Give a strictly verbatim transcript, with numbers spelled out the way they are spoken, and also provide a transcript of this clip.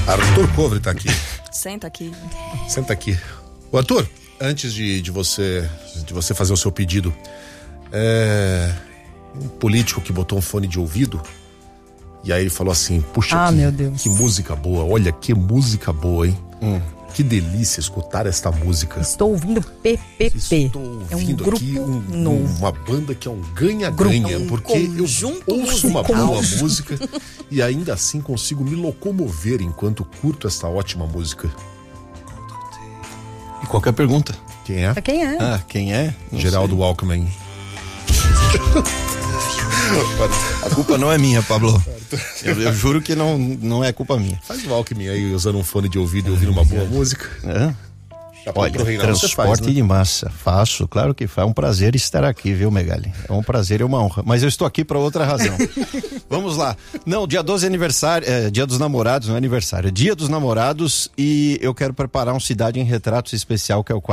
Arthur Covre tá aqui. Senta aqui. Senta aqui. O Arthur, antes de, de, você, de você fazer o seu pedido, é, um político que botou um fone de ouvido e aí ele falou assim, puxa, ah, que, meu Deus. que música boa, olha que música boa, hein? Hum. Que delícia escutar esta música. Estou ouvindo P P P. Estou ouvindo é um grupo aqui um, novo. uma banda que é um ganha-ganha, um porque eu ouço musical. uma boa música e ainda assim consigo me locomover enquanto curto esta ótima música. E qual que é a pergunta? Quem é? Quem é? Ah, quem é? Não Geraldo sei. Alckmin. A culpa não é minha, Pablo. Eu, eu juro que não, não é culpa minha. Faz o Alckmin aí usando um fone de ouvido e ouvindo uma boa música. É? Olha, transporte faz, né? de massa, faço, claro que faz. É um prazer estar aqui, viu, Megali? É um prazer e uma honra. Mas eu estou aqui para outra razão. Vamos lá. Não, dia doze é aniversário, é, dia dos namorados, não é aniversário, é dia dos namorados e eu quero preparar um Cidade em Retratos especial, que é o quadro